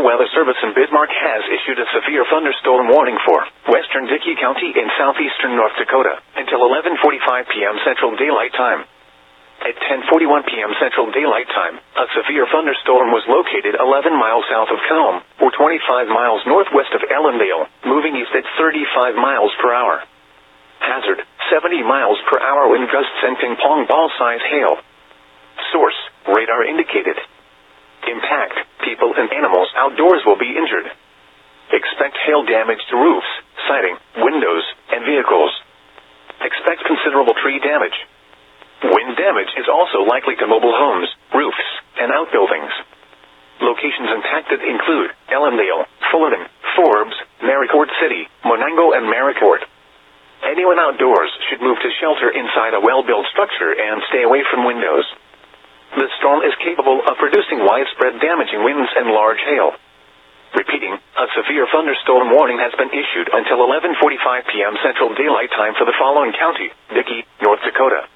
National Weather Service in Bismarck has issued a severe thunderstorm warning for western Dickey County in southeastern North Dakota until 11:45 p.m. Central Daylight Time. At 10:41 p.m. Central Daylight Time, a severe thunderstorm was located 11 miles south of Calm, or 25 miles northwest of Ellendale, moving east at 35 miles per hour. Hazard, 70 miles per hour wind gusts and ping-pong ball-size hail. Source, radar indicated. Impact, people and animals outdoors will be injured. Expect hail damage to roofs, siding, windows, and vehicles. Expect considerable tree damage. Wind damage is also likely to mobile homes, roofs, and outbuildings. Locations impacted include Ellendale, Fullerton, Forbes, Maricourt City, Monango, and Maricourt. Anyone outdoors should move to shelter inside a well-built structure and stay away from windows. The storm is capable of producing widespread damaging winds and large hail. Repeating, a severe thunderstorm warning has been issued until 11:45 p.m. Central Daylight Time for the following county: Dickey, North Dakota.